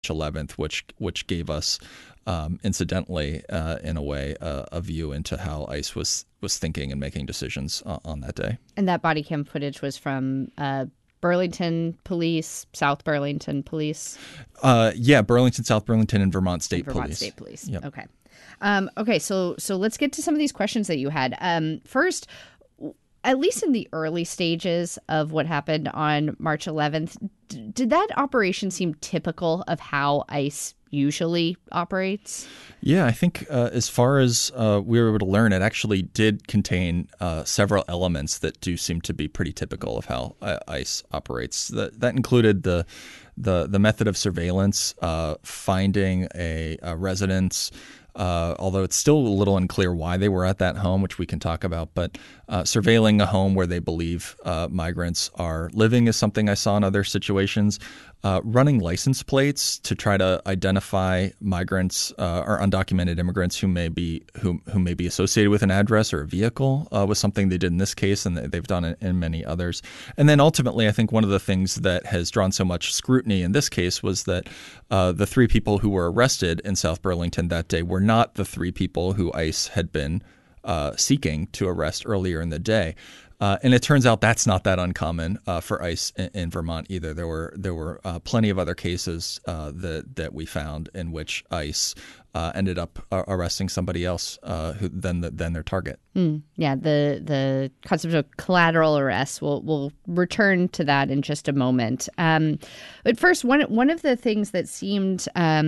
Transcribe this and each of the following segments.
11th, which gave us, incidentally, in a way, a view into how ICE was thinking and making decisions on that day. And that body cam footage was from Burlington Police, South Burlington Police? Burlington, South Burlington, and Vermont State Police. Vermont State Police. Yep. Okay. Okay, so let's get to some of these questions that you had. First, at least in the early stages of what happened on March 11th, did that operation seem typical of how ICE usually operates? Yeah, I think as far as we were able to learn, it actually did contain several elements that do seem to be pretty typical of how ICE operates. That included the method of surveillance, finding a residence, although it's still a little unclear why they were at that home, which we can talk about. But surveilling a home where they believe migrants are living is something I saw in other situations. Running license plates to try to identify migrants or undocumented immigrants who may be associated with an address or a vehicle was something they did in this case, and they've done it in many others. And then ultimately, I think one of the things that has drawn so much scrutiny in this case was that the three people who were arrested in South Burlington that day were not the three people who ICE had been seeking to arrest earlier in the day. And it turns out that's not that uncommon for ICE in Vermont either. There were plenty of other cases that we found in which ICE ended up arresting somebody else who than their target. Yeah, the concept of collateral arrest. We'll return to that in just a moment. But first, one of the things that seemed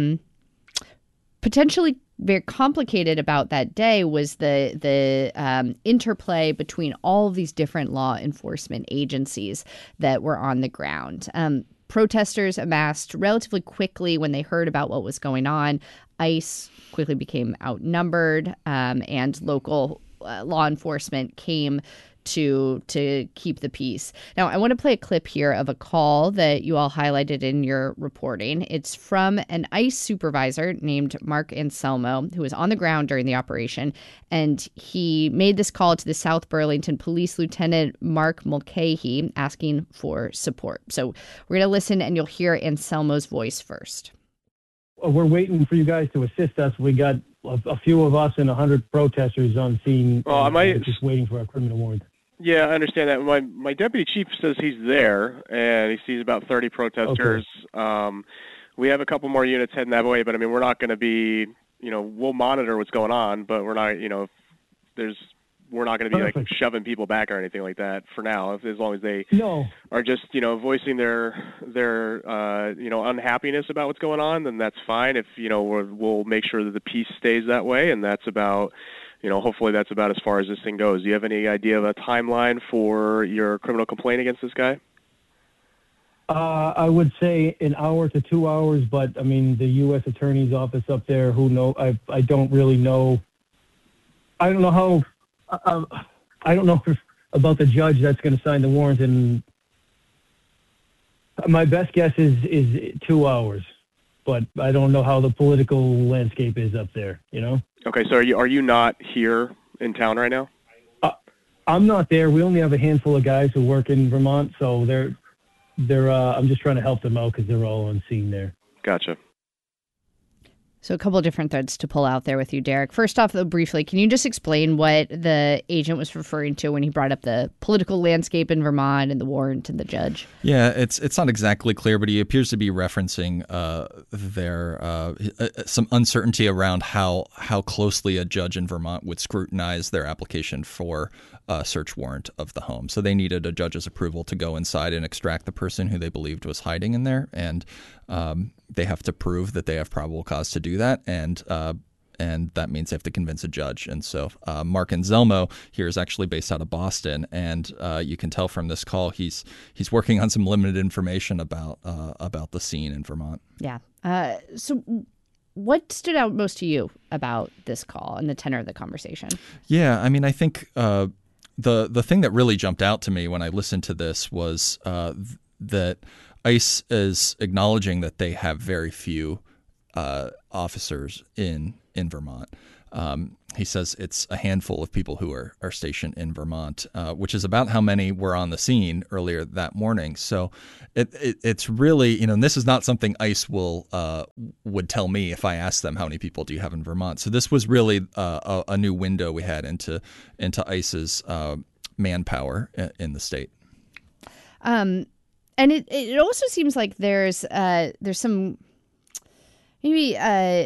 potentially very complicated about that day was the interplay between all of these different law enforcement agencies that were on the ground. Protesters amassed relatively quickly when they heard about what was going on. ICE quickly became outnumbered, and local law enforcement came to keep the peace. Now, I want to play a clip here of a call that you all highlighted in your reporting. It's from an ICE supervisor named Mark Anselmo, who was on the ground during the operation, and he made this call to the South Burlington Police Lieutenant Mark Mulcahy asking for support. So we're going to listen, and you'll hear Anselmo's voice first. We're waiting for you guys to assist us. We got a few of us and 100 protesters on scene. Just waiting for a criminal warrant. Yeah, I understand that. My deputy chief says he's there, and he sees about 30 protesters. Okay. We have a couple more units heading that way, but I mean, we're not going to be, we'll monitor what's going on, but we're not, we're not going to be like shoving people back or anything like that for now. As long as they are just, voicing their unhappiness about what's going on, then that's fine. If we'll make sure that the peace stays that way, and that's about. Hopefully that's about as far as this thing goes. Do you have any idea of a timeline for your criminal complaint against this guy? I would say an hour to 2 hours, but I mean, the U.S. Attorney's office up there, I don't really know. I don't know how, I don't know about the judge that's going to sign the warrant, and my best guess is 2 hours, but I don't know how the political landscape is up there, Okay, so are you not here in town right now? I'm not there. We only have a handful of guys who work in Vermont, so they're. I'm just trying to help them out because they're all on scene there. Gotcha. So a couple of different threads to pull out there with you, Derek. First off, though, briefly, can you just explain what the agent was referring to when he brought up the political landscape in Vermont and the warrant and the judge? Yeah, it's not exactly clear, but he appears to be referencing some uncertainty around how closely a judge in Vermont would scrutinize their application for a search warrant of the home. So they needed a judge's approval to go inside and extract the person who they believed was hiding in there, and they have to prove that they have probable cause to do that, and that means they have to convince a judge. And so Mark Anselmo here is actually based out of Boston, and you can tell from this call he's working on some limited information about the scene in Vermont. Yeah. So what stood out most to you about this call and the tenor of the conversation? Yeah, I mean, I think the thing that really jumped out to me when I listened to this was that ICE is acknowledging that they have very few officers in Vermont. He says it's a handful of people who are stationed in Vermont, which is about how many were on the scene earlier that morning. So it's really, and this is not something ICE would tell me if I asked them how many people do you have in Vermont. So this was really a new window we had into ICE's manpower in the state. And it also seems like there's some maybe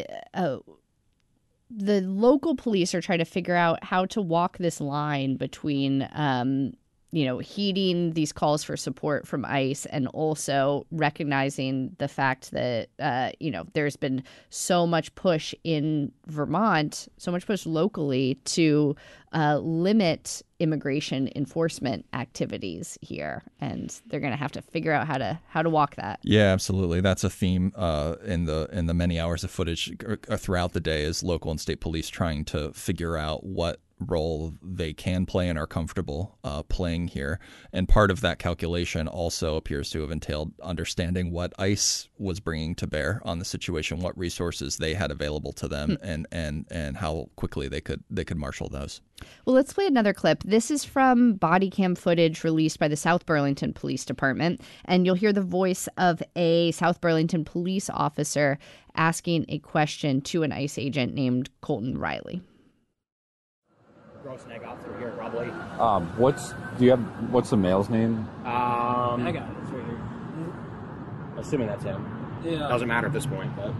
the local police are trying to figure out how to walk this line between, heeding these calls for support from ICE and also recognizing the fact that, there's been so much push in Vermont, so much push locally to limit immigration enforcement activities here, and they're going to have to figure out how to walk that. Yeah, absolutely. That's a theme in the many hours of footage throughout the day, is local and state police trying to figure out what role they can play and are comfortable playing here. And part of that calculation also appears to have entailed understanding what ICE was bringing to bear on the situation, what resources they had available to them, and how quickly they could marshal those. Well, let's play another clip. This is from body cam footage released by the South Burlington Police Department, and you'll hear the voice of a South Burlington police officer asking a question to an ICE agent named Colton Riley. Gross snag off through here, probably. What's the male's name? I got it. It's right here. Assuming that's him. Yeah. Doesn't matter at this point, but.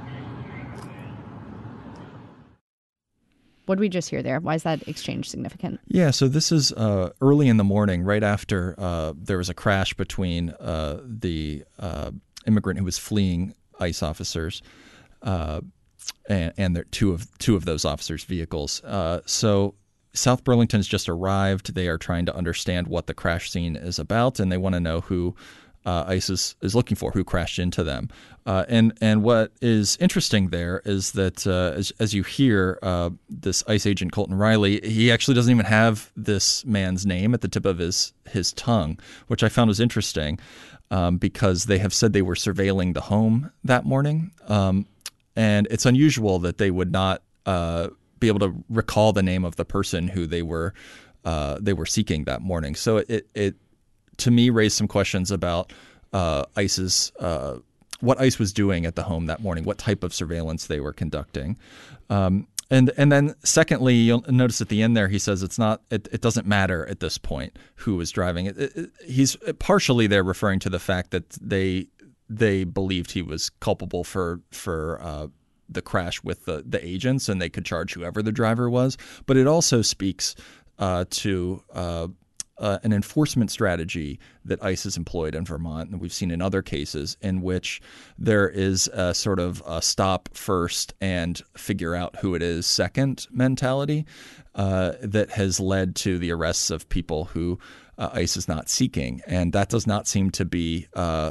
What did we just hear there? Why is that exchange significant? Yeah, so this is early in the morning, right after there was a crash between the immigrant who was fleeing ICE officers and two of those officers' vehicles. So South Burlington's just arrived. They are trying to understand what the crash scene is about, and they want to know who ICE is looking for, who crashed into them. And what is interesting there is that as you hear this ICE agent, Colton Riley, he actually doesn't even have this man's name at the tip of his tongue, which I found was interesting because they have said they were surveilling the home that morning. And it's unusual that they would not be able to recall the name of the person who they were seeking that morning. So it to me raised some questions about ICE's what ICE was doing at the home that morning, what type of surveillance they were conducting. And then secondly, you'll notice at the end there, he says it doesn't matter at this point who was driving it. He's partially there referring to the fact that they believed he was culpable for the crash with the agents, and they could charge whoever the driver was. But it also speaks to an enforcement strategy that ICE has employed in Vermont, and we've seen in other cases in which there is a sort of a stop first and figure out who it is second mentality that has led to the arrests of people who ICE is not seeking, and that does not seem to be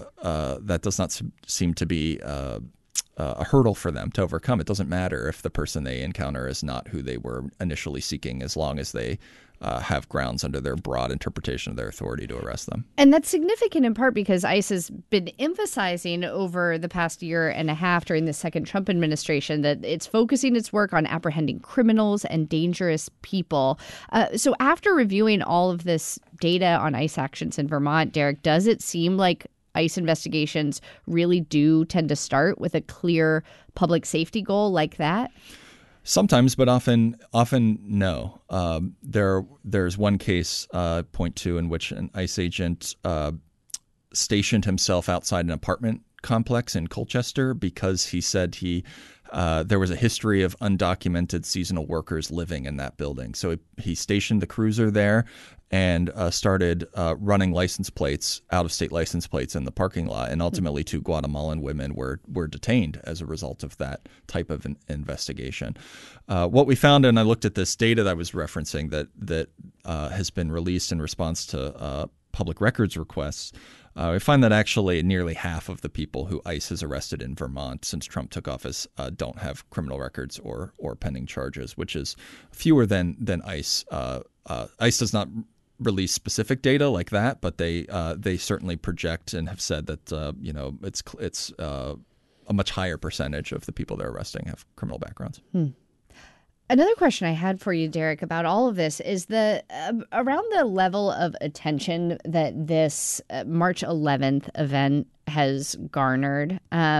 a hurdle for them to overcome. It doesn't matter if the person they encounter is not who they were initially seeking, as long as they have grounds under their broad interpretation of their authority to arrest them. And that's significant in part because ICE has been emphasizing over the past year and a half during the second Trump administration that it's focusing its work on apprehending criminals and dangerous people. So after reviewing all of this data on ICE actions in Vermont, Derek, does it seem like ICE investigations really do tend to start with a clear public safety goal like that? Sometimes, but often no. There's one case point to in which an ICE agent stationed himself outside an apartment complex in Colchester because he said there was a history of undocumented seasonal workers living in that building. So he stationed the cruiser there and started running license plates, out-of-state license plates in the parking lot. And ultimately, 2 Guatemalan women were detained as a result of that type of an investigation. What we found, and I looked at this data that I was referencing that has been released in response to public records requests, we find that actually nearly half of the people who ICE has arrested in Vermont since Trump took office don't have criminal records or pending charges, which is fewer than ICE. ICE does not release specific data like that, but they certainly project and have said that it's a much higher percentage of the people they're arresting have criminal backgrounds. Another question I had for you, Derek, about all of this is around the level of attention that this March 11th event has garnered.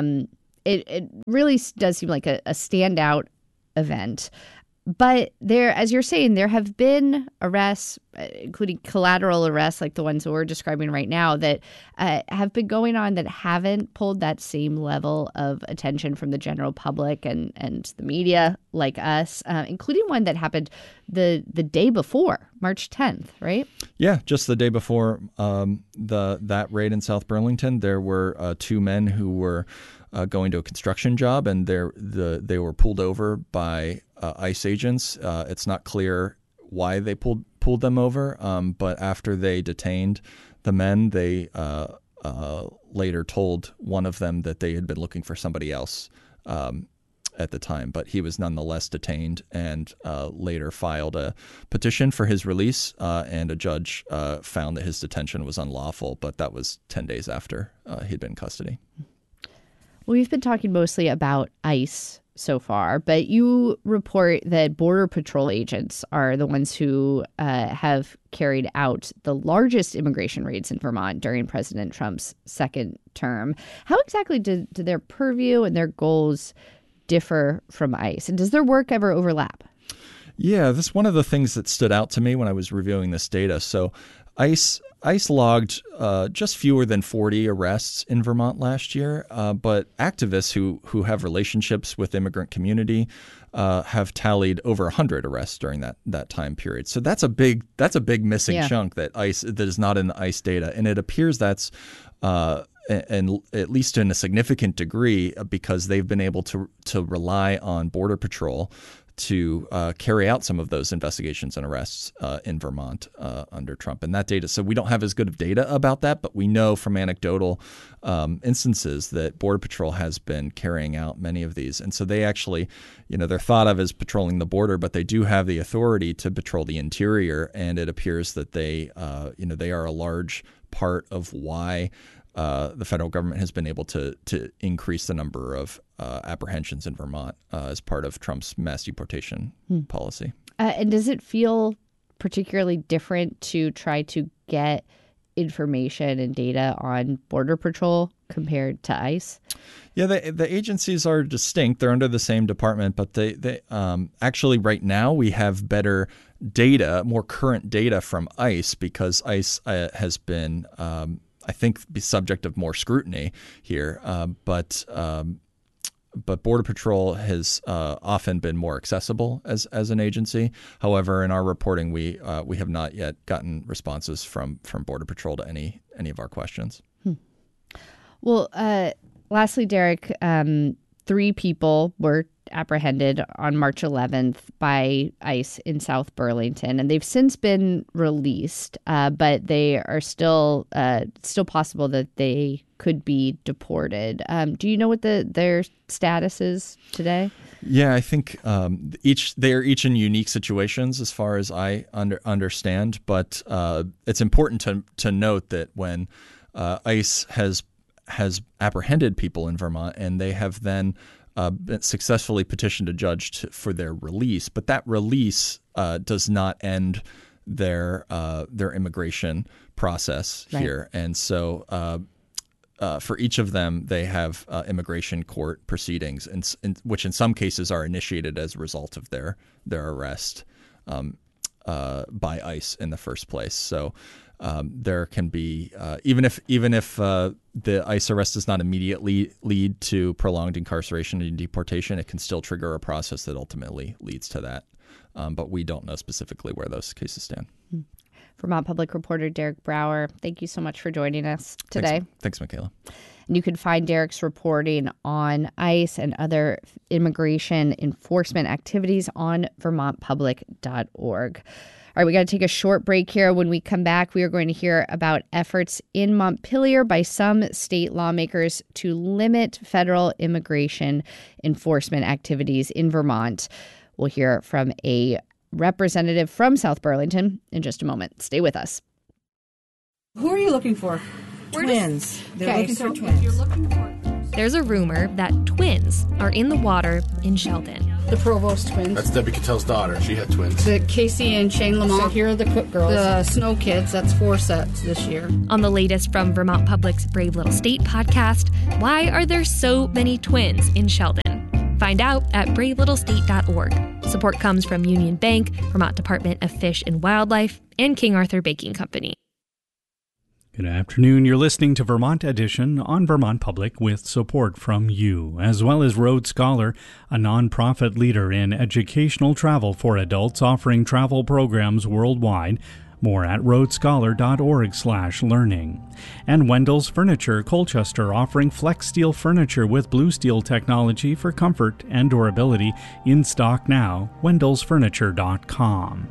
It really does seem like a standout event. But there, as you're saying, there have been arrests, including collateral arrests like the ones that we're describing right now, that have been going on that haven't pulled that same level of attention from the general public and the media like us, including one that happened the day before, March 10th, right? Yeah, just the day before that raid in South Burlington, there were two men who were going to a construction job, and they were pulled over by ICE agents. It's not clear why they pulled them over, but after they detained the men, they later told one of them that they had been looking for somebody else at the time, but he was nonetheless detained and later filed a petition for his release, and a judge found that his detention was unlawful, but that was 10 days after he'd been in custody. Well, we've been talking mostly about ICE so far, but you report that Border Patrol agents are the ones who have carried out the largest immigration raids in Vermont during President Trump's second term. How exactly do their purview and their goals differ from ICE? And does their work ever overlap? Yeah, that's one of the things that stood out to me when I was reviewing this data. So ICE logged just fewer than 40 arrests in Vermont last year, but activists who have relationships with the immigrant community have tallied over 100 arrests during that time period. So that's a big missing chunk that is not in the ICE data, and it appears that's and at least in a significant degree because they've been able to rely on Border Patrol to carry out some of those investigations and arrests in Vermont under Trump. And that data, so we don't have as good of data about that, but we know from anecdotal instances that Border Patrol has been carrying out many of these. And so they actually, they're thought of as patrolling the border, but they do have the authority to patrol the interior. And it appears that they are a large part of why the federal government has been able to increase the number of apprehensions in Vermont as part of Trump's mass deportation policy. And does it feel particularly different to try to get information and data on Border Patrol compared to ICE? Yeah, the agencies are distinct. They're under the same department, but they actually right now we have better data, more current data from ICE because ICE has been I think be subject of more scrutiny here, but Border Patrol has often been more accessible as an agency. However, in our reporting, we have not yet gotten responses from Border Patrol to any of our questions. Well, lastly, Derek, 3 people were apprehended on March 11th by ICE in South Burlington, and they've since been released, but they are still possible that they could be deported. Do you know what their status is today? Yeah, I think they are each in unique situations as far as I understand, but it's important to note that when ICE has apprehended people in Vermont and they have then successfully petitioned a judge for their release, but that release does not end their immigration process here. And so for each of them, they have immigration court proceedings, which in some cases are initiated as a result of their arrest by ICE in the first place. So there can be even if the ICE arrest does not immediately lead to prolonged incarceration and deportation, it can still trigger a process that ultimately leads to that. But we don't know specifically where those cases stand. Vermont Public Reporter Derek Brower, thank you so much for joining us today. Thanks, Michaela. And you can find Derek's reporting on ICE and other immigration enforcement activities on vermontpublic.org. All right, we got to take a short break here. When we come back, we are going to hear about efforts in Montpelier by some state lawmakers to limit federal immigration enforcement activities in Vermont. We'll hear from a representative from South Burlington in just a moment. Stay with us. Who are you looking for? We're twins. They're looking for so twins. If you're looking for there's a rumor that twins are in the water in Sheldon. The Provost twins. That's Debbie Cattell's daughter. She had twins. The Casey and Shane Lamont. So here are the Cook girls. The Snow Kids. That's 4 sets this year. On the latest from Vermont Public's Brave Little State podcast, why are there so many twins in Sheldon? Find out at bravelittlestate.org. Support comes from Union Bank, Vermont Department of Fish and Wildlife, and King Arthur Baking Company. Good afternoon. You're listening to Vermont Edition on Vermont Public with support from you, as well as Road Scholar, a nonprofit leader in educational travel for adults offering travel programs worldwide. More at roadscholar.org/learning. And Wendell's Furniture, Colchester, offering flex steel furniture with blue steel technology for comfort and durability. In stock now, wendellsfurniture.com.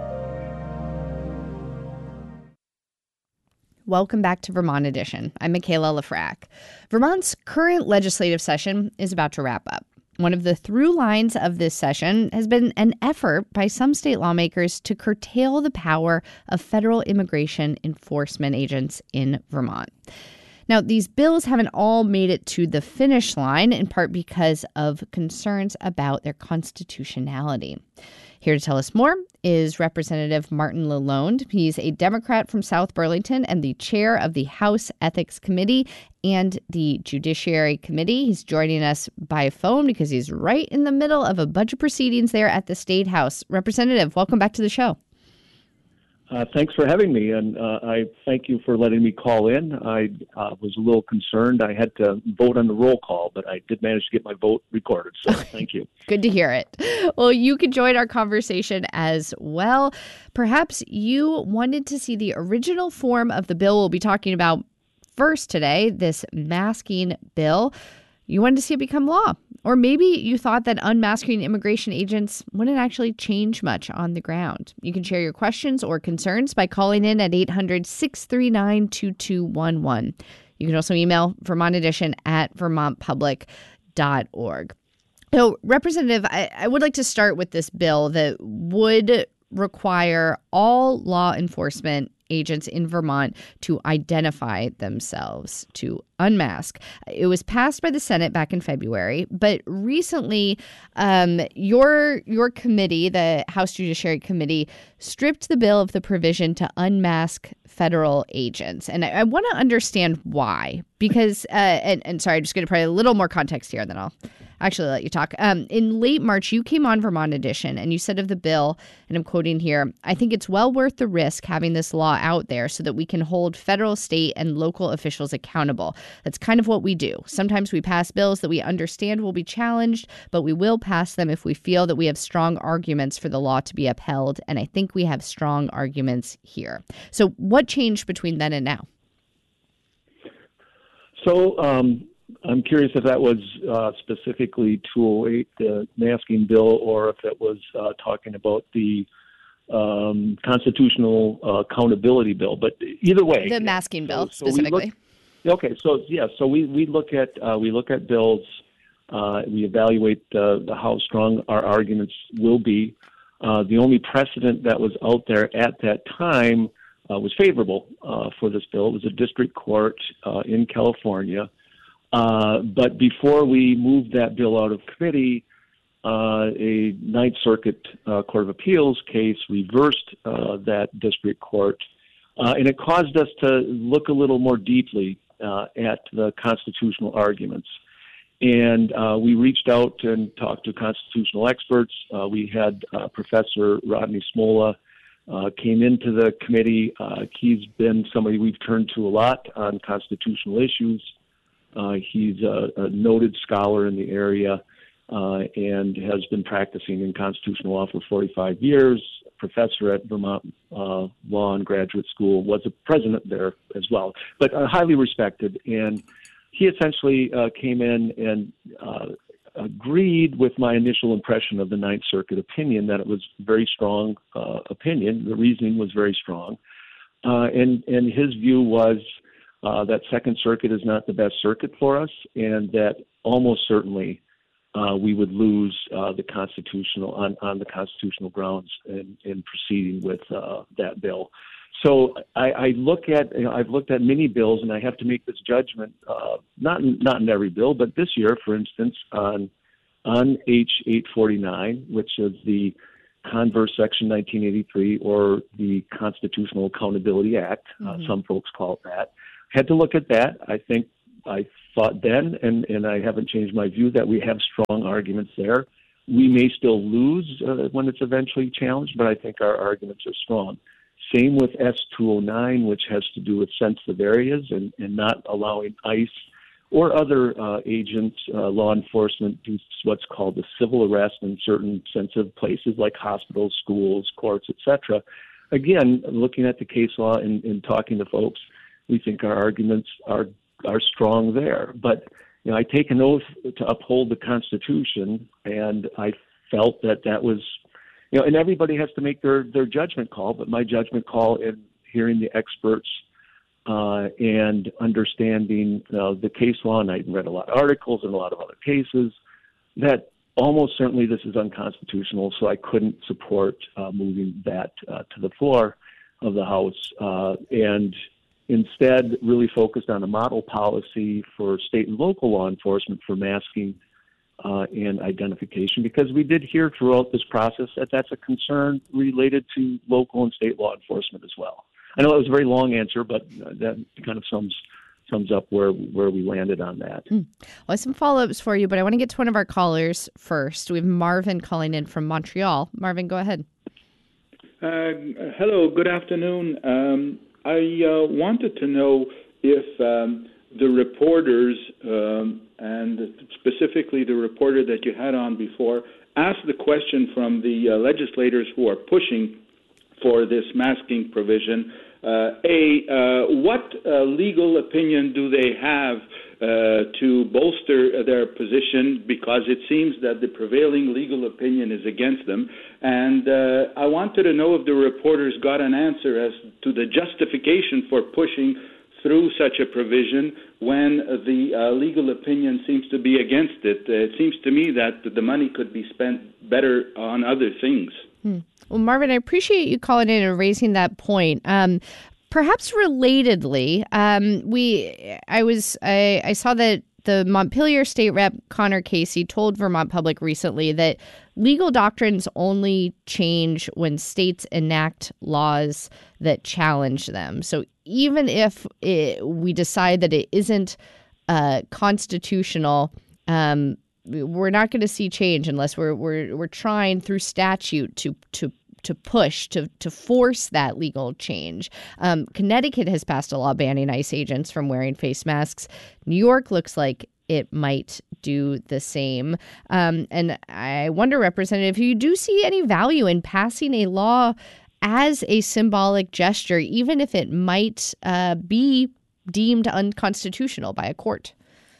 Welcome back to Vermont Edition. I'm Michaela Lafrac. Vermont's current legislative session is about to wrap up. One of the through lines of this session has been an effort by some state lawmakers to curtail the power of federal immigration enforcement agents in Vermont. Now, these bills haven't all made it to the finish line, in part because of concerns about their constitutionality. Here to tell us more is Representative Martin Lalonde. He's a Democrat from South Burlington and the chair of the House Ethics Committee and the Judiciary Committee. He's joining us by phone because he's right in the middle of a budget proceedings there at the State House. Representative, welcome back to the show. Thanks for having me, and I thank you for letting me call in. I was a little concerned. I had to vote on the roll call, but I did manage to get my vote recorded, so thank you. Good to hear it. Well, you can join our conversation as well. Perhaps you wanted to see the original form of the bill we'll be talking about first today, this masking bill. You wanted to see it become law. Or maybe you thought that unmasking immigration agents wouldn't actually change much on the ground. You can share your questions or concerns by calling in at 800-639-2211. You can also email Vermont Edition at vermontpublic.org. So, Representative, I would like to start with this bill that would require all law enforcement agents in Vermont to identify themselves, to unmask. It was passed by the Senate back in February, but recently your committee, the House Judiciary Committee, stripped the bill of the provision to unmask federal agents. And I want to understand why, because, and sorry, I'm just going to provide a little more context here, and then I'll actually let you talk. In late March, you came on Vermont Edition and you said of the bill, and I'm quoting here, "I think it's well worth the risk having this law out there so that we can hold federal, state, and local officials accountable. That's kind of what we do. Sometimes we pass bills that we understand will be challenged, but we will pass them if we feel that we have strong arguments for the law to be upheld. And I think we have strong arguments here." So what changed between then and now? So, I'm curious if that was specifically 208, the masking bill, or if it was talking about the constitutional accountability bill. But either way, the masking bill specifically. We look at bills. We evaluate how strong our arguments will be. The only precedent that was out there at that time was favorable for this bill. It was a district court in California. But before we moved that bill out of committee, a Ninth Circuit Court of Appeals case reversed that district court, and it caused us to look a little more deeply at the constitutional arguments. And we reached out and talked to constitutional experts. We had Professor Rodney Smola came into the committee. He's been somebody we've turned to a lot on constitutional issues. He's a noted scholar in the area and has been practicing in constitutional law for 45 years, professor at Vermont Law and Graduate School, was a president there as well, but highly respected. And he essentially came in and agreed with my initial impression of the Ninth Circuit opinion, that it was a very strong opinion. The reasoning was very strong. And his view was that Second Circuit is not the best circuit for us, and that almost certainly we would lose the constitutional on the constitutional grounds in proceeding with that bill. So I look at, I've looked at many bills, and I have to make this judgment, not in every bill, but this year, for instance, on H849, which is the Converse Section 1983, or the Constitutional Accountability Act. Some folks call it that. Had to look at that. I think I thought then, and I haven't changed my view, that we have strong arguments there. We may still lose when it's eventually challenged, but I think our arguments are strong. Same with S209, which has to do with sensitive areas and not allowing ICE or other agents, law enforcement, do what's called a civil arrest in certain sensitive places like hospitals, schools, courts, etc. Again, looking at the case law and talking to folks, we think our arguments are strong there. But I take an oath to uphold the Constitution, and I felt that was, and everybody has to make their judgment call. But my judgment call in hearing the experts and understanding the case law, and I read a lot of articles and a lot of other cases, that almost certainly this is unconstitutional, so I couldn't support moving that to the floor of the House, and instead really focused on a model policy for state and local law enforcement for masking and identification, because we did hear throughout this process that that's a concern related to local and state law enforcement as well. I know that was a very long answer, but that kind of sums up where we landed on that. Well, I have some follow-ups for you, but I want to get to one of our callers first. We have Marvin calling in from Montreal. Marvin, go ahead. Hello, good afternoon. I wanted to know if the reporters, and specifically the reporter that you had on before, asked the question from the legislators who are pushing for this masking provision. What legal opinion do they have to bolster their position? Because it seems that the prevailing legal opinion is against them. And I wanted to know if the reporters got an answer as to the justification for pushing through such a provision when the legal opinion seems to be against it. It seems to me that the money could be spent better on other things. Well, Marvin, I appreciate you calling in and raising that point. Perhaps relatedly, I saw that the Montpelier State Rep Connor Casey told Vermont Public recently that legal doctrines only change when states enact laws that challenge them. So even if we decide that it isn't constitutional, we're not going to see change unless we're trying through statute to push, to force that legal change. Connecticut has passed a law banning ICE agents from wearing face masks. New York looks like it might do the same. And I wonder, Representative, if you do see any value in passing a law as a symbolic gesture, even if it might be deemed unconstitutional by a court.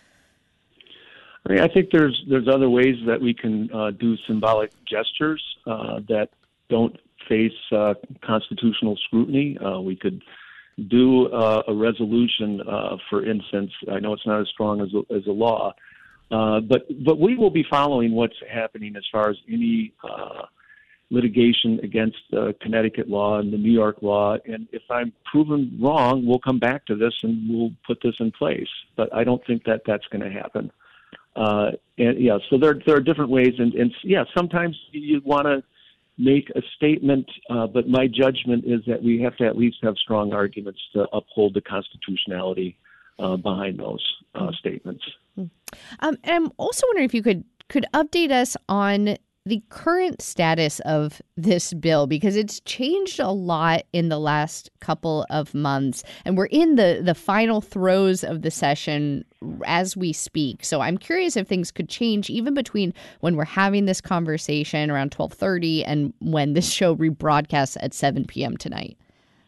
I think there's other ways that we can do symbolic gestures that don't face constitutional scrutiny. We could do a resolution, for instance. I know it's not as strong as a law, but we will be following what's happening as far as any litigation against the Connecticut law and the New York law. And if I'm proven wrong, we'll come back to this and we'll put this in place. But I don't think that that's going to happen. So there are different ways, and sometimes you want to make a statement, but my judgment is that we have to at least have strong arguments to uphold the constitutionality behind those statements. And I'm also wondering if you could update us on the current status of this bill, because it's changed a lot in the last couple of months, and we're in the final throes of the session as we speak. So I'm curious if things could change even between when we're having this conversation around 12:30 and when this show rebroadcasts at 7 p.m. tonight.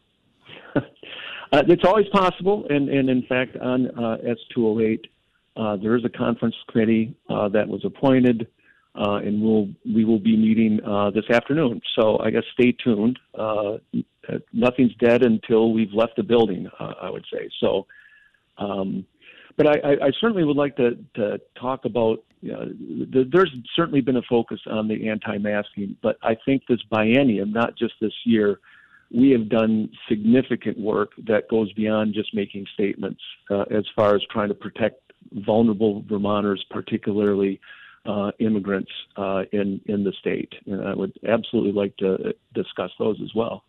It's always possible, and in fact, on S208, there is a conference committee that was appointed. And we will be meeting this afternoon. So I guess stay tuned. Nothing's dead until we've left the building, I would say. So, but I certainly would like to talk about, there's certainly been a focus on the anti-masking, but I think this biennium, not just this year, we have done significant work that goes beyond just making statements as far as trying to protect vulnerable Vermonters, particularly immigrants in the state. And I would absolutely like to discuss those as well.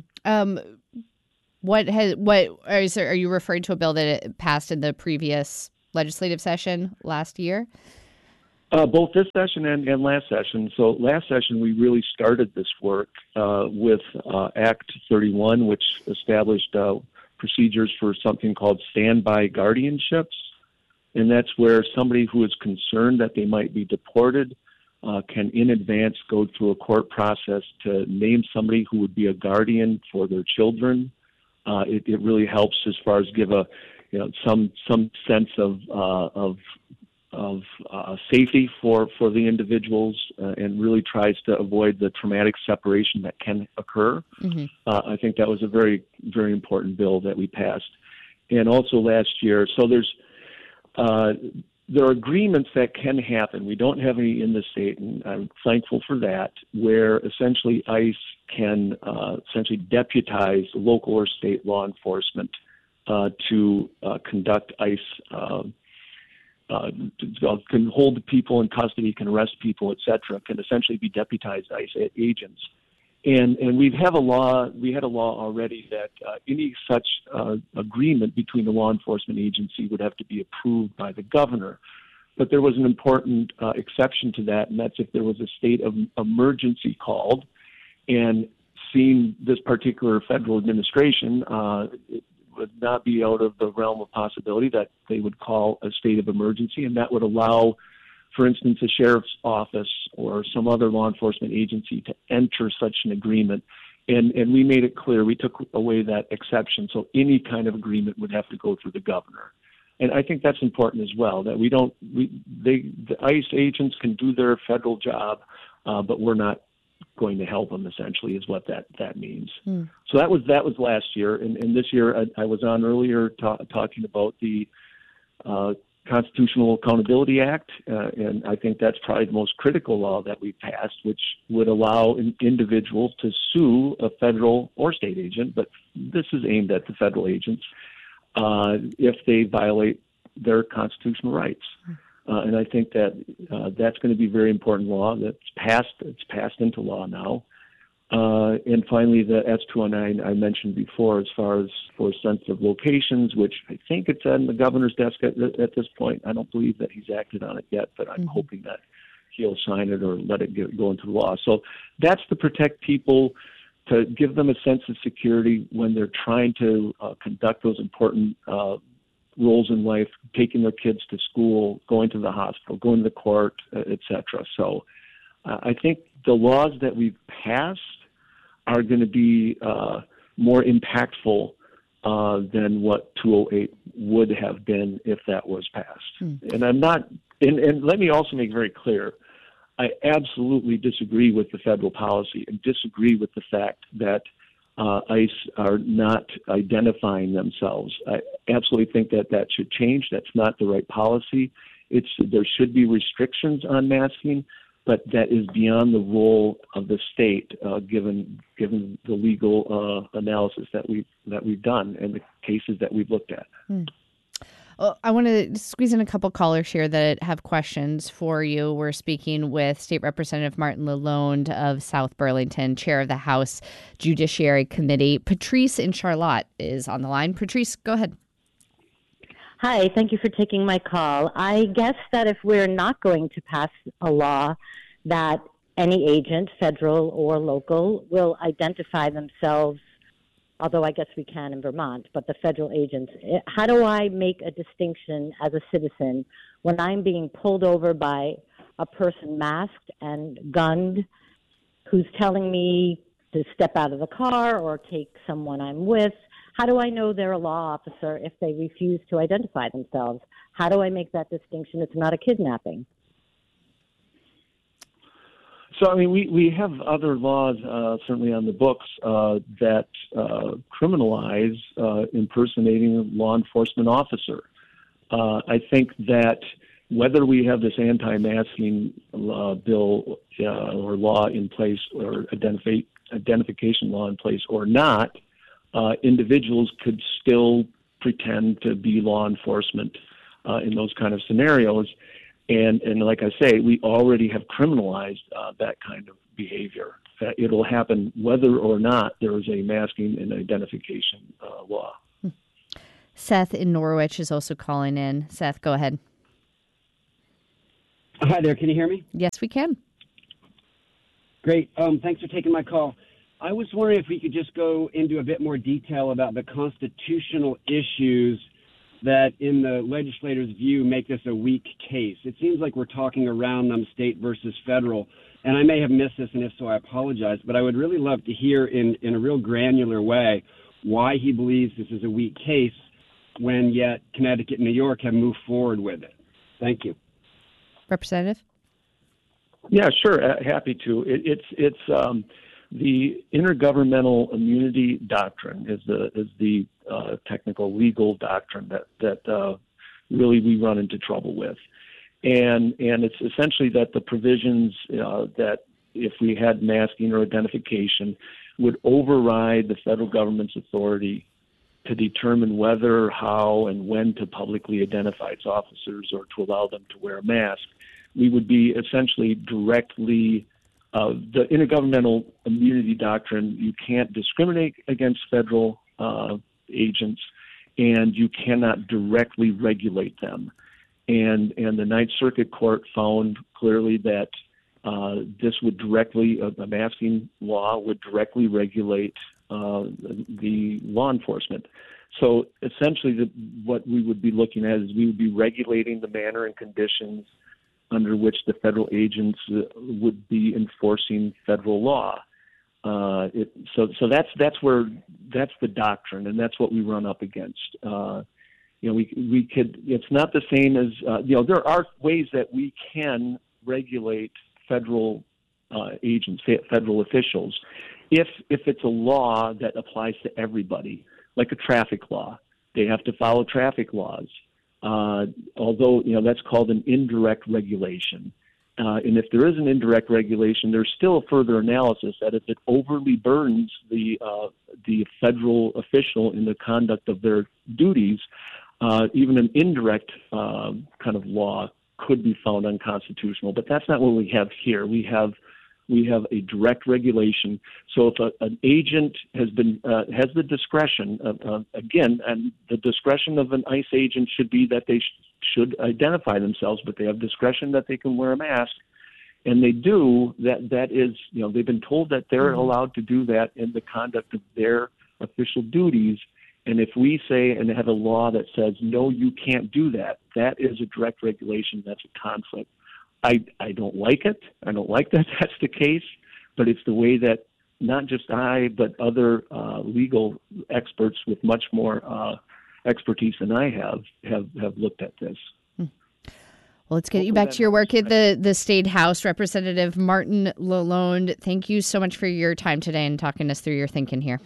Are you referring to a bill that passed in the previous legislative session last year? Both this session and last session. So last session, we really started this work with Act 31, which established procedures for something called standby guardianships. And that's where somebody who is concerned that they might be deported can in advance go through a court process to name somebody who would be a guardian for their children. It really helps as far as give some sense of safety for the individuals, and really tries to avoid the traumatic separation that can occur. Mm-hmm. I think that was a very, very important bill that we passed. And also last year, so there are agreements that can happen. We don't have any in the state, and I'm thankful for that, where essentially ICE can essentially deputize local or state law enforcement to conduct ICE, can hold people in custody, can arrest people, etc., can essentially be deputized ICE agents. And we had a law already that any such agreement between the law enforcement agency would have to be approved by the governor. But there was an important exception to that, and that's if there was a state of emergency called, and seeing this particular federal administration, it would not be out of the realm of possibility that they would call a state of emergency, and that would allow, for instance, a sheriff's office or some other law enforcement agency to enter such an agreement. And we made it clear, we took away that exception, so any kind of agreement would have to go through the governor. And I think that's important as well, that the ICE agents can do their federal job, but we're not going to help them, essentially, is what that means. So that was last year. And this year, I was on earlier talking about the Constitutional Accountability Act, and I think that's probably the most critical law that we passed, which would allow an individual to sue a federal or state agent, but this is aimed at the federal agents, if they violate their constitutional rights. And I think that that's going to be a very important law. It's passed into law now. And finally, the S-209 I mentioned before, as far as for sensitive locations, which I think it's on the governor's desk at this point. I don't believe that he's acted on it yet, but I'm hoping that he'll sign it or let it go into law. So that's to protect people, to give them a sense of security when they're trying to conduct those important roles in life, taking their kids to school, going to the hospital, going to the court, etc. So I think the laws that we've passed are going to be more impactful than what 208 would have been if that was passed. And I'm not. And let me also make very clear, I absolutely disagree with the federal policy and disagree with the fact that ICE are not identifying themselves. I absolutely think that should change. That's not the right policy. There should be restrictions on masking, but that is beyond the role of the state, given the legal analysis that we've done and the cases that we've looked at. Well, I want to squeeze in a couple callers here that have questions for you. We're speaking with State Representative Martin Lalonde of South Burlington, chair of the House Judiciary Committee. Patrice in Charlotte is on the line. Patrice, go ahead. Hi, thank you for taking my call. I guess that if we're not going to pass a law that any agent, federal or local, will identify themselves, although I guess we can in Vermont, but the federal agents, how do I make a distinction as a citizen when I'm being pulled over by a person masked and gunned who's telling me to step out of the car or take someone I'm with? How do I know they're a law officer if they refuse to identify themselves? How do I make that distinction? It's not a kidnapping. So, I mean, we have other laws, certainly on the books, that criminalize impersonating a law enforcement officer. I think that whether we have this anti-masking bill or law in place or identification law in place or not, individuals could still pretend to be law enforcement in those kind of scenarios. And like I say, we already have criminalized that kind of behavior. It'll happen whether or not there is a masking and identification law. Seth in Norwich is also calling in. Seth, go ahead. Hi there. Can you hear me? Yes, we can. Great. Thanks for taking my call. I was wondering if we could just go into a bit more detail about the constitutional issues that, in the legislators' view, make this a weak case. It seems like we're talking around them, state versus federal. And I may have missed this, and if so, I apologize. But I would really love to hear in a real granular way why he believes this is a weak case when yet Connecticut and New York have moved forward with it. Thank you. Representative? Yeah, sure. Happy to. It's the intergovernmental immunity doctrine is the technical legal doctrine that really we run into trouble with, and it's essentially that the provisions that if we had masking or identification would override the federal government's authority to determine whether, how, and when to publicly identify its officers or to allow them to wear a mask. We would be essentially directly the intergovernmental immunity doctrine. You can't discriminate against federal agents, and you cannot directly regulate them. And the Ninth Circuit Court found clearly that this would directly, a masking law would directly regulate the law enforcement. So essentially what we would be looking at is we would be regulating the manner and conditions under which the federal agents would be enforcing federal law. So that's the doctrine, and that's what we run up against. We could. It's not the same as there are ways that we can regulate federal agents, federal officials, if it's a law that applies to everybody, like a traffic law. They have to follow traffic laws. Although that's called an indirect regulation, and if there is an indirect regulation, there's still a further analysis that if it overly burdens the federal official in the conduct of their duties, even an indirect kind of law could be found unconstitutional. But that's not what we have here. We have a direct regulation. So if an agent has the discretion, again, and the discretion of an ICE agent should be that they should identify themselves, but they have discretion that they can wear a mask, and they do. That is, they've been told that they're allowed to do that in the conduct of their official duties. And if we say and have a law that says, no, you can't do that, that is a direct regulation. That's a conflict. I don't like it. I don't like that that's the case, but it's the way that not just I, but other legal experts with much more expertise than I have looked at this. Well, let's get you back to your work at the State House. Representative Martin Lalonde, thank you so much for your time today and talking us through your thinking here.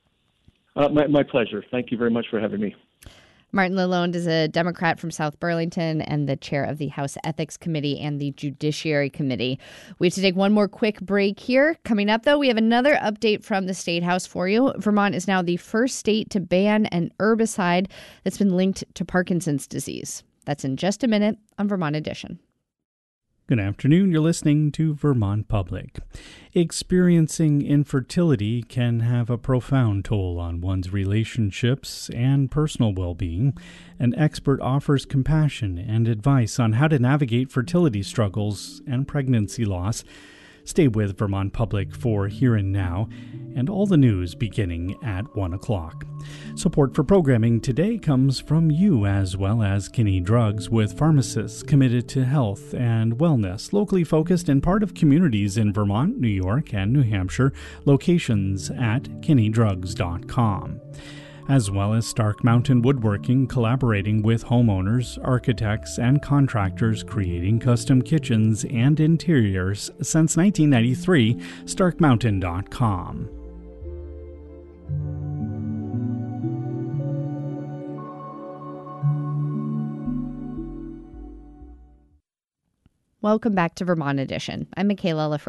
My pleasure. Thank you very much for having me. Martin Lalonde is a Democrat from South Burlington and the chair of the House Ethics Committee and the Judiciary Committee. We have to take one more quick break here. Coming up, though, we have another update from the State House for you. Vermont is now the first state to ban an herbicide that's been linked to Parkinson's disease. That's in just a minute on Vermont Edition. Good afternoon. You're listening to Vermont Public. Experiencing infertility can have a profound toll on one's relationships and personal well-being. An expert offers compassion and advice on how to navigate fertility struggles and pregnancy loss. Stay with Vermont Public for Here and Now and all the news beginning at 1 o'clock. Support for programming today comes from you as well as Kinney Drugs, with pharmacists committed to health and wellness, locally focused and part of communities in Vermont, New York, and New Hampshire. Locations at kinneydrugs.com. As well as Stark Mountain Woodworking, collaborating with homeowners, architects, and contractors, creating custom kitchens and interiors since 1993, starkmountain.com. Welcome back to Vermont Edition. I'm Michaela Lafrac.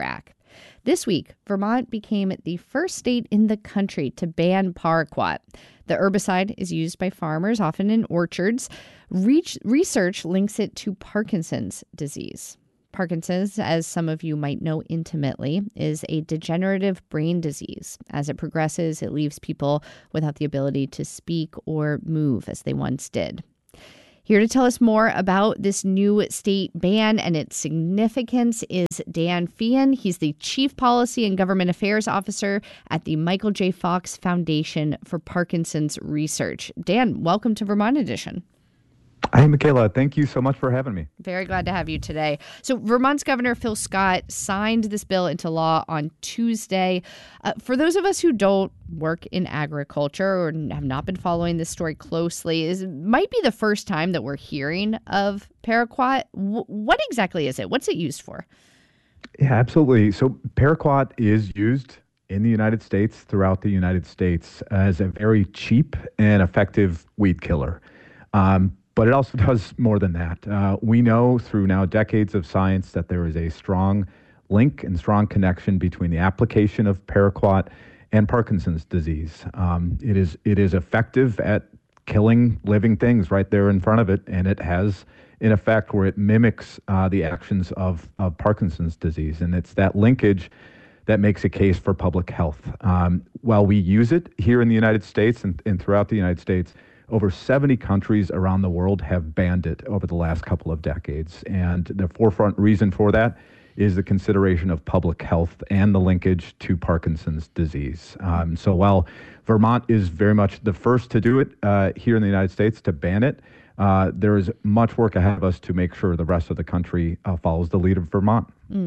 This week, Vermont became the first state in the country to ban paraquat. The herbicide is used by farmers, often in orchards. Research links it to Parkinson's disease. Parkinson's, as some of you might know intimately, is a degenerative brain disease. As it progresses, it leaves people without the ability to speak or move as they once did. Here to tell us more about this new state ban and its significance is Dan Feehan. He's the Chief Policy and Government Affairs Officer at the Michael J. Fox Foundation for Parkinson's Research. Dan, welcome to Vermont Edition. Hi, Michaela. Thank you so much for having me. Very glad to have you today. So Vermont's Governor Phil Scott signed this bill into law on Tuesday. For those of us who don't work in agriculture or have not been following this story closely, it might be the first time that we're hearing of paraquat. What exactly is it? What's it used for? Yeah, absolutely. So paraquat is used in the United States, throughout the United States, as a very cheap and effective weed killer. But it also does more than that. We know through now decades of science that there is a strong link and strong connection between the application of paraquat and Parkinson's disease. It is effective at killing living things right there in front of it, and it has an effect where it mimics the actions of Parkinson's disease. And it's that linkage that makes a case for public health. While we use it here in the United States and throughout the United States, over 70 countries around the world have banned it over the last couple of decades. And the forefront reason for that is the consideration of public health and the linkage to Parkinson's disease. So while Vermont is very much the first to do it here in the United States, to ban it, there is much work ahead of us to make sure the rest of the country follows the lead of Vermont.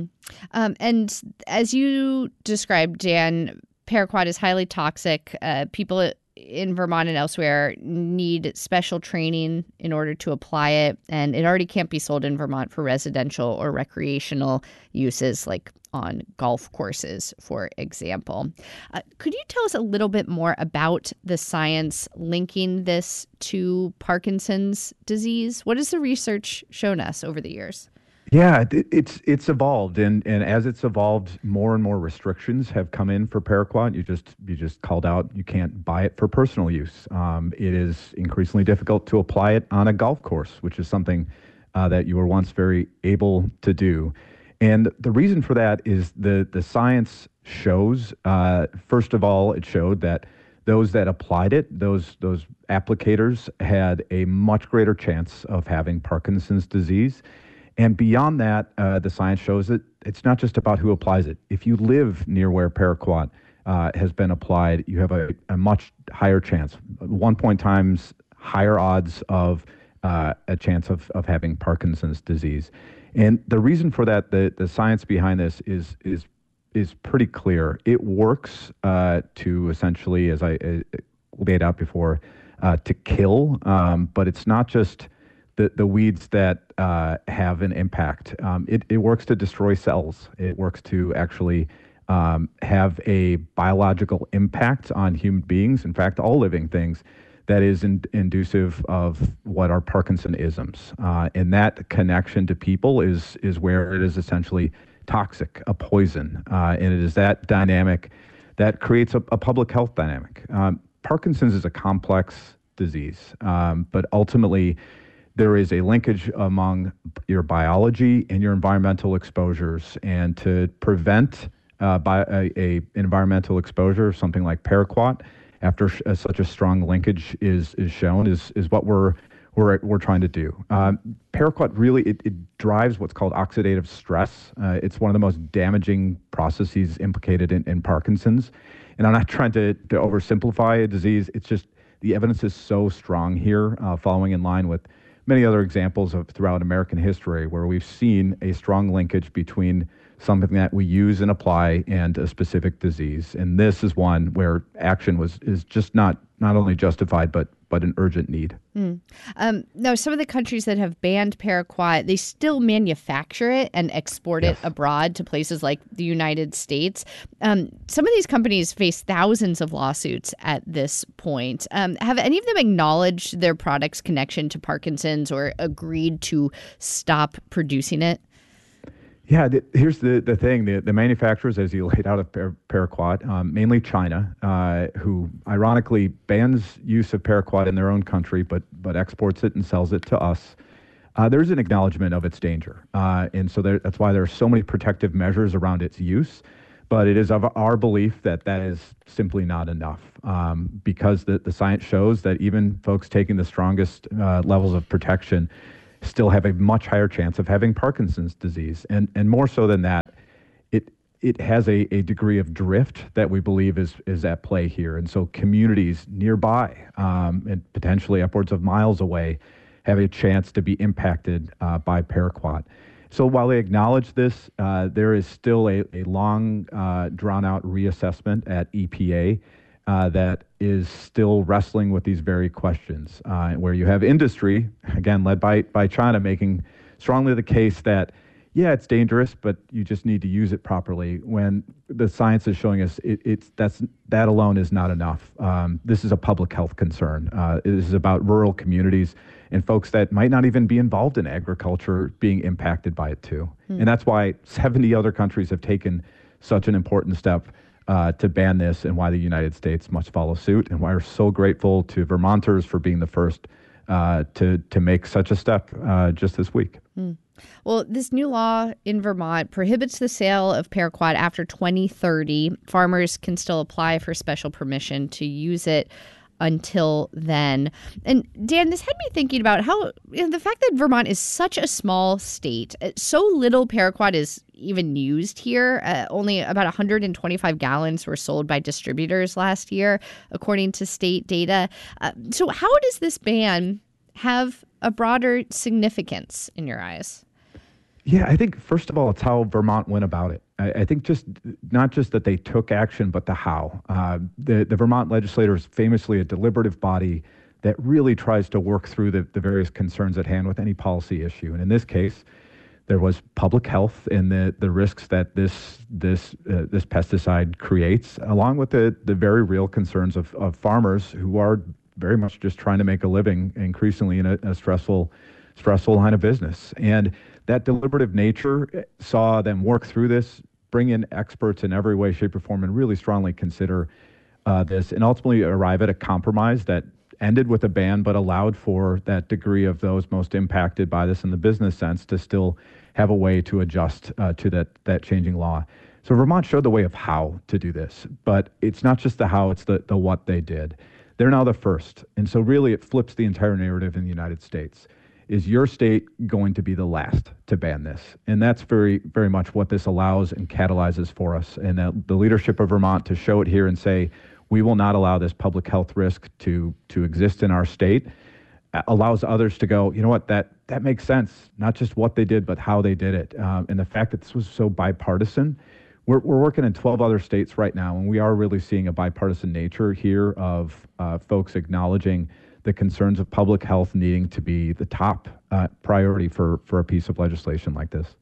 And as you described, Dan, paraquat is highly toxic. People in Vermont and elsewhere need special training in order to apply it, and it already can't be sold in Vermont for residential or recreational uses, like on golf courses, for example. Could you tell us a little bit more about the science linking this to Parkinson's disease? What has the research shown us over the years? Yeah, it's evolved, and as it's evolved, more and more restrictions have come in for paraquat. You just called out you can't buy it for personal use. It is increasingly difficult to apply it on a golf course, which is something that you were once very able to do. And the reason for that is the science shows. First of all, it showed that those that applied it, those applicators, had a much greater chance of having Parkinson's disease. And beyond that, the science shows that it's not just about who applies it. If you live near where paraquat has been applied, you have a much higher chance, 1 times higher odds of a chance of having Parkinson's disease. And the reason for that, the science behind this is pretty clear. It works to essentially, as I laid out before, to kill, but it's not just the weeds that have an impact. It works to destroy cells. It works to actually have a biological impact on human beings, in fact, all living things, that is inducive of what are Parkinsonisms. And that connection to people is where it is essentially toxic, a poison. And it is that dynamic that creates a public health dynamic. Parkinson's is a complex disease, but ultimately, there is a linkage among your biology and your environmental exposures. And to prevent a environmental exposure, something like paraquat, after such a strong linkage is shown, is what we're trying to do. Paraquat really it drives what's called oxidative stress. It's one of the most damaging processes implicated in Parkinson's. And I'm not trying to oversimplify a disease. It's just the evidence is so strong here, following in line with many other examples of throughout American history where we've seen a strong linkage between something that we use and apply and a specific disease. And this is one where action is just not only justified, but an urgent need. Now, some of the countries that have banned paraquat, they still manufacture it and export it abroad to places like the United States. Some of these companies face thousands of lawsuits at this point. Have any of them acknowledged their product's connection to Parkinson's or agreed to stop producing it? Yeah, here's the thing. The manufacturers, as you laid out of paraquat, mainly China, who ironically bans use of paraquat in their own country, but exports it and sells it to us. There's an acknowledgement of its danger. And so that's why there are so many protective measures around its use. But it is of our belief that is simply not enough, because the science shows that even folks taking the strongest levels of protection still have a much higher chance of having Parkinson's disease. And more so than that, it has a degree of drift that we believe is at play here. And so communities nearby, and potentially upwards of miles away, have a chance to be impacted by paraquat. So while they acknowledge this, there is still a long, drawn-out reassessment at EPA that is still wrestling with these very questions, where you have industry, again, led by China, making strongly the case that, yeah, it's dangerous, but you just need to use it properly, when the science is showing us that alone is not enough. This is a public health concern. This is about rural communities and folks that might not even be involved in agriculture being impacted by it too. And that's why 70 other countries have taken such an important step to ban this, and why the United States must follow suit, and why we're so grateful to Vermonters for being the first to make such a step just this week. Well, this new law in Vermont prohibits the sale of paraquat after 2030. Farmers can still apply for special permission to use it until then. And Dan, this had me thinking about how the fact that Vermont is such a small state, so little paraquat is even used here. Only about 125 gallons were sold by distributors last year, according to state data. So how does this ban have a broader significance in your eyes? Yeah, I think, first of all, it's how Vermont went about it. I think not just that they took action, but the how. The Vermont legislature is famously a deliberative body that really tries to work through the various concerns at hand with any policy issue. And in this case, there was public health and the risks that this pesticide creates, along with the very real concerns of farmers who are very much just trying to make a living, increasingly in a stressful line of business. And that deliberative nature saw them work through this, bring in experts in every way, shape, or form, and really strongly consider this, and ultimately arrive at a compromise that ended with a ban, but allowed for that degree of those most impacted by this in the business sense to still have a way to adjust to that changing law. So Vermont showed the way of how to do this, but it's not just the how, it's the what they did. They're now the first. And so really it flips the entire narrative in the United States. Is your state going to be the last to ban this? And that's very, very much what this allows and catalyzes for us. And the leadership of Vermont to show it here and say, we will not allow this public health risk to exist in our state, allows others to go, you know what, that makes sense. Not just what they did, but how they did it. And the fact that this was so bipartisan. We're working in 12 other states right now, and we are really seeing a bipartisan nature here of folks acknowledging the concerns of public health needing to be the top priority for a piece of legislation like this.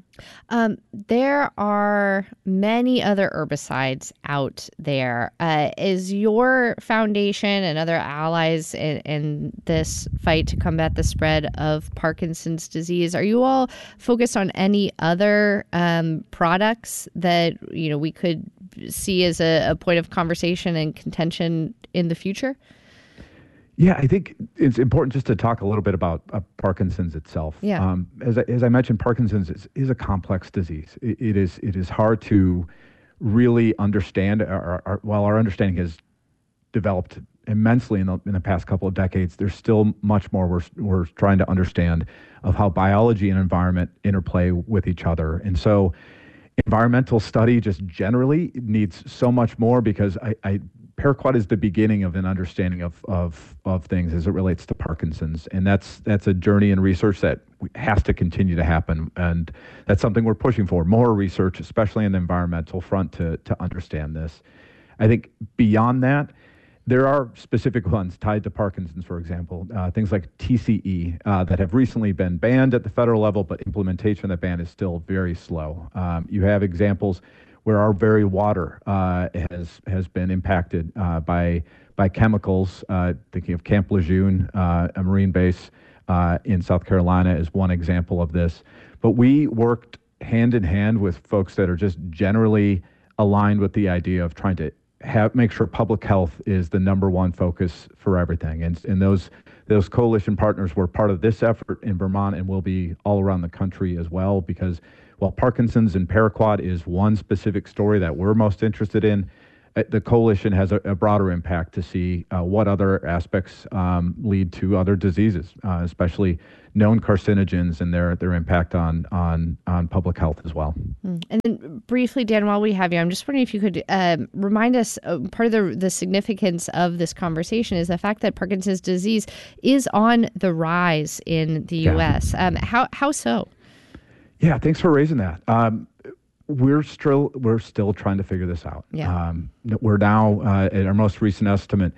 There are many other herbicides out there. Is your foundation and other allies in this fight to combat the spread of Parkinson's disease, are you all focused on any other products that we could see as a point of conversation and contention in the future? Yeah, I think it's important just to talk a little bit about Parkinson's itself. Yeah. As I mentioned, Parkinson's is a complex disease. It is hard to really understand. While our understanding has developed immensely in the past couple of decades, there's still much more we're trying to understand of how biology and environment interplay with each other. And so environmental study just generally needs so much more, because paraquat is the beginning of an understanding of things as it relates to Parkinson's, and that's a journey in research that has to continue to happen, and that's something we're pushing for, more research, especially in the environmental front, to understand this. I think beyond that, there are specific ones tied to Parkinson's, for example, things like TCE that have recently been banned at the federal level, but implementation of that ban is still very slow. You have examples where our very water has been impacted by chemicals. Thinking of Camp Lejeune, a Marine base in South Carolina, is one example of this. But we worked hand in hand with folks that are just generally aligned with the idea of trying to make sure public health is the number one focus for everything. And those coalition partners were part of this effort in Vermont and will be all around the country as well, because while Parkinson's and Paraquat is one specific story that we're most interested in, the coalition has a broader impact to see what other aspects lead to other diseases, especially known carcinogens and their impact on public health as well. And then briefly, Dan, while we have you, I'm just wondering if you could remind us, part of the significance of this conversation is the fact that Parkinson's disease is on the rise in the U.S. How so? Yeah, thanks for raising that. We're still trying to figure this out. Yeah. We're now at our most recent estimate,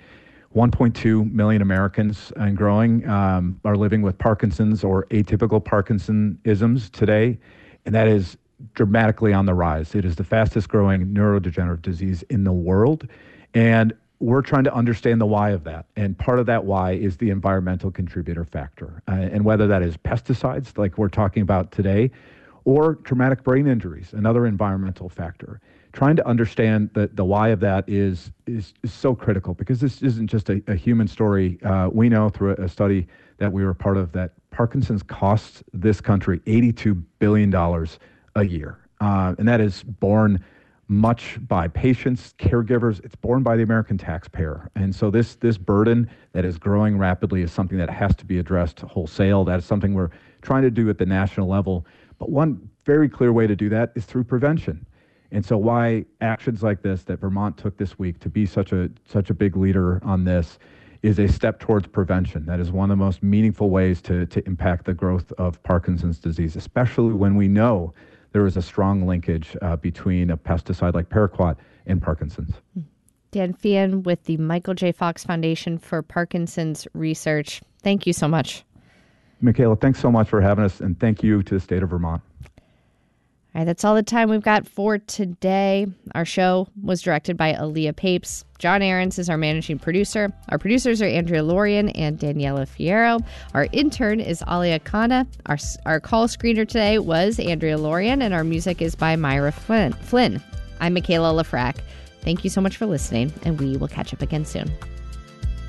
1.2 million Americans and growing are living with Parkinson's or atypical Parkinsonisms today, and that is dramatically on the rise. It is the fastest growing neurodegenerative disease in the world, and we're trying to understand the why of that. And part of that why is the environmental contributor factor, and whether that is pesticides like we're talking about today, or traumatic brain injuries, another environmental factor. Trying to understand the why of that is so critical, because this isn't just a human story. We know through a study that we were part of that Parkinson's costs this country $82 billion a year. And that is borne much by patients, caregivers. It's borne by the American taxpayer. And so this burden that is growing rapidly is something that has to be addressed wholesale. That is something we're trying to do at the national level. But one very clear way to do that is through prevention. And so why actions like this that Vermont took this week to be such a big leader on this is a step towards prevention. That is one of the most meaningful ways to impact the growth of Parkinson's disease, especially when we know there is a strong linkage between a pesticide like Paraquat and Parkinson's. Dan Feehan with the Michael J. Fox Foundation for Parkinson's Research. Thank you so much. Michaela, thanks so much for having us, and thank you to the state of Vermont. All right, that's all the time we've got for today. Our show was directed by Aaliyah Papes. John Ahrens is our managing producer. Our producers are Andrea Lorian and Daniela Fierro. Our intern is Alia Khanna. Our call screener today was Andrea Lorian, and our music is by Myra Flynn. I'm Michaela Lafrac. Thank you so much for listening, and we will catch up again soon.